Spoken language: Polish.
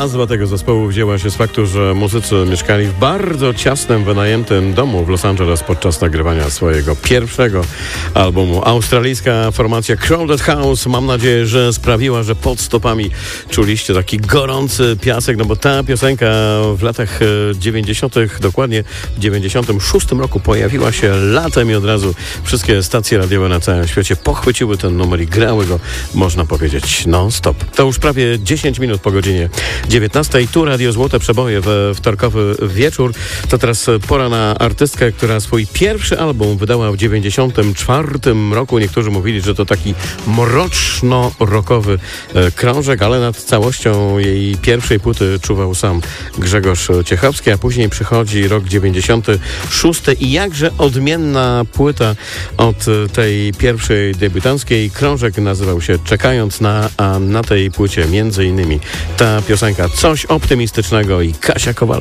Nazwa tego zespołu wzięła się z faktu, że muzycy mieszkali w bardzo ciasnym, wynajętym domu w Los Angeles podczas nagrywania swojego pierwszego albumu. Australijska formacja Crowded House, mam nadzieję, że sprawiła, że pod stopami czuliście taki gorący piasek, no bo ta piosenka w latach 90., dokładnie w 96 roku pojawiła się latem i od razu wszystkie stacje radiowe na całym świecie pochwyciły ten numer i grały go, można powiedzieć, non-stop. To już prawie 10 minut po godzinie 19. Tu Radio Złote Przeboje we wtorkowy wieczór. To teraz pora na artystkę, która swój pierwszy album wydała w 94 roku. Niektórzy mówili, że to taki mroczno-rockowy krążek, ale nad całością jej pierwszej płyty czuwał sam Grzegorz Ciechowski, a później przychodzi rok 96 i jakże odmienna płyta od tej pierwszej debiutanckiej. Krążek nazywał się Czekając a na tej płycie między innymi ta piosenka Coś optymistycznego i Kasia Kowalska.